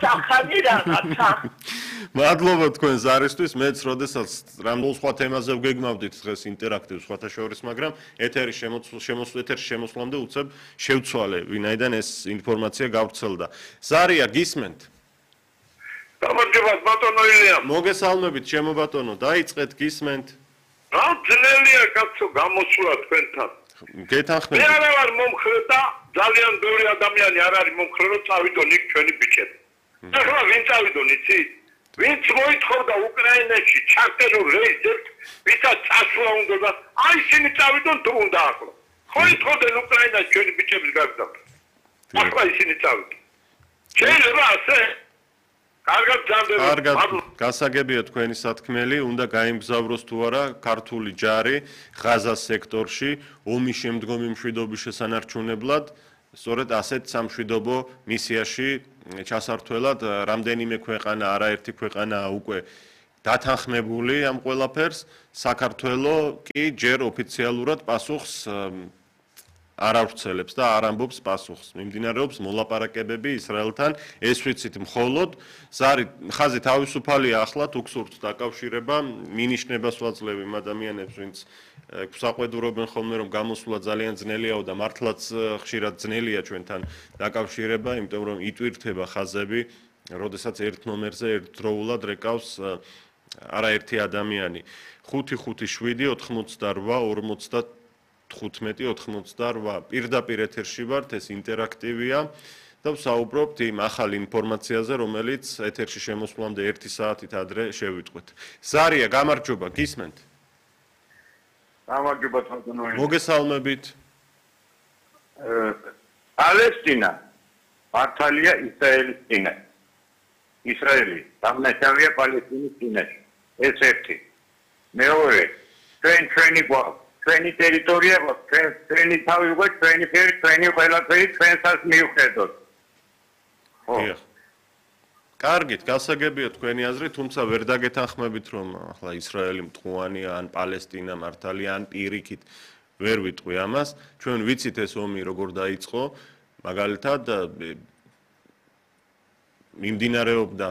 ახალი რაღაცა. მადლობა თქვენ ზარისთვის, მეც როდესაც რამბოლ სხვა თემაზე ვგეგმავდით დღეს ინტერაქტივ სხვათა შორის, მაგრამ ეთერის შემოსვლამდე უცებ შევცვალე, ვინაიდან ეს ინფორმაცია გავრცელდა. ზარია, გისმენთ? გამარჯობა, ბატონო ილია. მოგესალმებით, ჩემო ბატონო, დაიწყეთ, გისმენთ? რა ძნელია კაცო გამოსულა თქვენთან. გეთანხმებით. მე არ ვარ მომხრე და ძალიან ბევრი ადამიანი არ არის მომხრე, რომ წავიდონ იქ ჩვენი ბიჭები. ახლა ვინ წავიდონ იცი? ვინც მოითხოვდა უკრაინაში ჩარტერულ რეისებს, ვისაც წასვლა უნდა და აი ისინი წავიდონ თუ უნდა ახლა. ხო ითხოვდნენ უკრაინაში ჩვენი ბიჭების გაგზავნა. ახლა ისინი წავიდონ. შეიძლება ასე კარგად, გასაგებია თქვენი სათქმელი, უნდა გაიმგზავროს თუ არა ქართული ჯარი ღაზას სექტორში ომის შემდგომი მშვიდობის შესანარჩუნებლად, სწორედ ასეთ სამშვიდობო მისიაში ჩასართვლად რამდენიმე ქვეყანა, არაერთი ქვეყანაა უკვე დათანხმებული ამ ყველაფერს, საქართველო კი ჯერ ოფიციალურად პასუხს არ ავრცელებს და არ ამბობს პასუხს. მიმდინარეობს მოლაპარაკებები ისრაელთან, ეს ვიცით მხოლოდ ხაზი თავისუფალია ახლა თუ გსურთ დაკავშირება, მინიშნებას ვაძლევ იმ ადამიანებს, ვინც გვსაყვედურობენ ხოლმე რომ გამოსვლა ძალიან ძნელიაო და მართლაც ხშირად ძნელია ჩვენთან დაკავშირება, იმიტომ რომ იტვირთება ხაზები, როდესაც ერთ ნომერზე ერთდროულად რეკავს არაერთი ადამიანი. 557 88 პირდაპირ ეთერში ვართ, ეს ინტერაქტივია და ვსაუბრობთ იმ ახალ ინფორმაციაზე, რომელიც ეთერში შემოსვლამდე 1 საათით ადრე შევიტყვეთ. ზარია, გამარჯობა, გისმენთ? გამარჯობა თვითონ. მოგესალმებით. პალესტინა მართალია ისრაელის წინაშე. ისრაელი დამნაშავეა პალესტინის წინაშე. ეს ერთი. მეორე, ჩვენი გვაქვს ჩვენი ტერიტორია, ჩვენი თავი გვაქვს, ჩვენი ფერი, ჩვენი ყველაფერი ჩვენსაც მივხედოთ. ხო. კარგით, გასაგებია თქვენი აზრი, თუმცა ვერ დაგეთანხმებით, რომ ახლა ისრაელი მტყუანია, ან პალესტინა მართალია, ან პირიქით ვერ ვიტყვი ამას. ჩვენ ვიცით ეს ომი როგორ დაიწყო, მაგალითად მიმდინარეობდა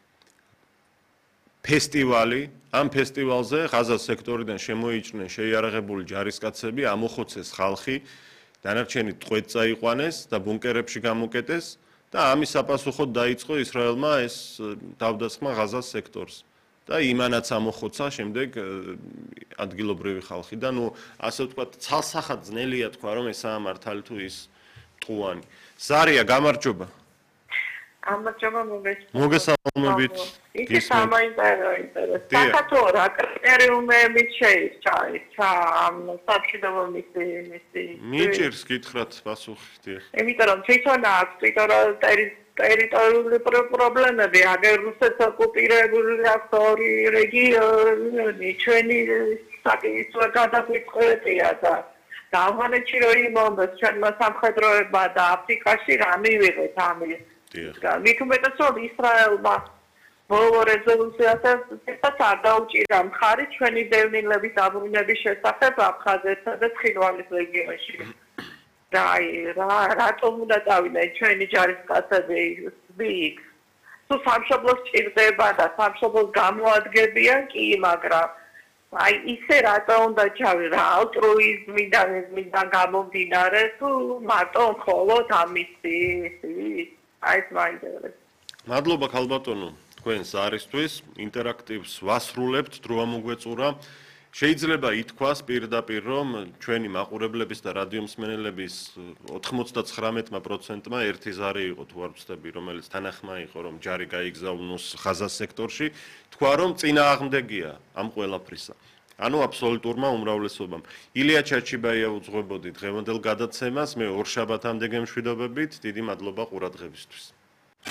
ფესტივალი, ამ ფესტივალზე ღაზას სექტორიდან შემოიჭრნენ შეიარაღებული ჯარისკაცები, ამოხოცეს ხალხი, დანარჩენი ტყვედ წაიყვანეს და ბუნკერებში გამოკეტეს და ამის საპასუხოდ დაიწყო ისრაელმა ეს დავდასხმა ღაზას სექტორს. და იმანაც ამოხოცა შემდეგ ადგილობრივი ხალხი და ნუ ასე ვთქვათ, ცალსახად ძნელია თქვა, რომ ესაა მართალი თუ ის მტყუანი. ზარია, გამარჯობა. გამარჯობა, მოგესალმებით. ის სამაინტერესო. საქართველოს რა კრიტერიუმებით შეირჩა ამ სამშვიდობო მისი მიჭირს გითხრათ პასუხი, დიახ. იმიტომ რომ თვითონ აქვს ტერიტორიული პრობლემები, აგერ რუსეთს ოკუპირებული აქვს ორი რეგიონი, ჩვენი საკითხი გადაგვიწყებია და ავღანეთში რო იმონდეს ჩვენმა სამხედროებმა და აფრიკაში რა მივიღეთ ამის. მით უმეტეს რომ ისრაელმა ბოლო რეზოლუციასაც არ დაუჭირა მხარი ჩვენი დევნილების დაბრუნების შესახებ აფხაზეთსა და ცხინვალის რეგიონში. რატომ უნდა წავიდნენ ჩვენი ჯარისკაცები იქ? თუ სამშობლოს ჭირდება და სამშობლოს გამოადგებიან კი, მაგრამ აი ისე რატომ უნდა ჩავი რა ალტრუიზმიდან გამომდინარე თუ მარტო მხოლოდ ამისი აი ეს მაინტერესებს. მადლობა ქალბატონო თქვენს არისთვის, ინტერაქტივს ვასრულებთ, დრო ამოგვეწურა. შეიძლება ითქვას პირდაპირ, რომ ჩვენი მაყურებლების და რადიომსმენელების 99%-მა ერთი ზარი იყო თუ არ ვცდები, რომელიც თანახმა იყო, რომ ჯარი გაიგზავნოს ღაზას სექტორში, თქვა, რომ წინააღმდეგია ამ ყველაფრისა. ანუ აბსოლუტურმა უმრავლესობამ. ილია ჩაჩიბაია უძღვებოდი დღევანდელ გადაცემას, მე ორშაბათამდე გემშვიდობებით, დიდი მადლობა ყურადღებისთვის.